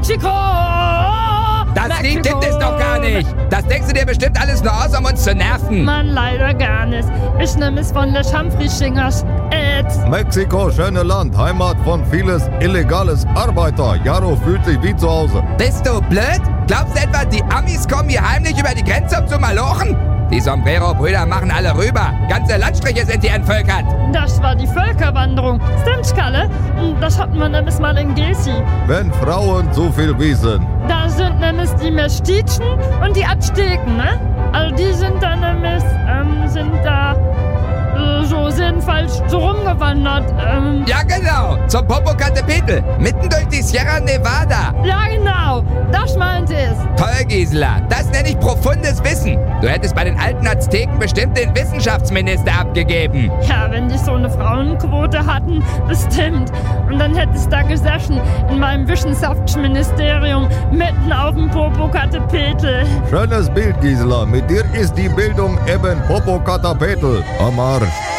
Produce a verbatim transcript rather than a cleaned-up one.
Mexiko! Das Mexiko. Lied gibt es doch gar nicht. Das denkst du dir bestimmt alles nur aus, um uns zu nerven. Mann, leider gar nicht. Ich nehme es von Les Champfrey-Schingers. Mexiko, schöne Land, Heimat von vieles illegales Arbeiter. Jaro fühlt sich wie zu Hause. Bist du blöd? Glaubst du etwa, die Amis kommen hier heimlich über die Grenze, um zu malochen? Die Sombrero-Brüder machen alle rüber. Ganze Landstriche sind hier entvölkert. Das war die Völkerwanderung. Stimmt, Kalle? Das hatten wir nämlich mal in Gesi. Wenn Frauen so viel wissen. Da sind nämlich die Mestizen und die Azteken, ne? Also die sind da nämlich, ähm, sind da äh, so jedenfalls so rumgewandert. Ähm. Ja genau, zum Popocatépetl, mitten durch die Sierra Nevada. Ja genau, das meinte ich. Toll, Gisela, das nenne ich profundes Wissen. Du hättest bei den alten Azteken bestimmt den Wissenschaftsminister abgegeben. Ja, wenn die so eine Frauenquote hatten, bestimmt. Und dann hätte ich da gesessen, in meinem Wissenschaftsministerium, mitten auf dem Popocatépetl. Schönes Bild, Gisela. Mit dir ist die Bildung eben Popocatépetl am Arsch.